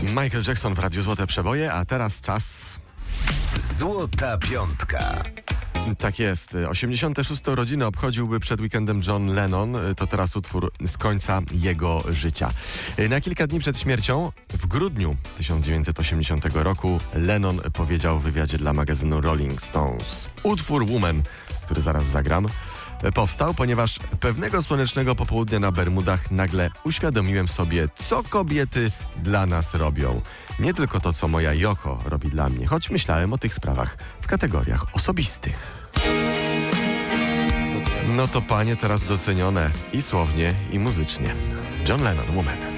Michael Jackson w Radiu Złote Przeboje, a teraz czas... Złota Piątka. Tak jest. 86. urodziny obchodziłby przed weekendem John Lennon. To teraz utwór z końca jego życia. Na kilka dni przed śmiercią, w grudniu 1980 roku, Lennon powiedział w wywiadzie dla magazynu Rolling Stones: utwór Woman, który zaraz zagram, powstał, ponieważ pewnego słonecznego popołudnia na Bermudach nagle uświadomiłem sobie, co kobiety dla nas robią. Nie tylko to, co moja Yoko robi dla mnie, choć myślałem o tych sprawach w kategoriach osobistych. No to panie teraz docenione i słownie, i muzycznie. John Lennon, Woman.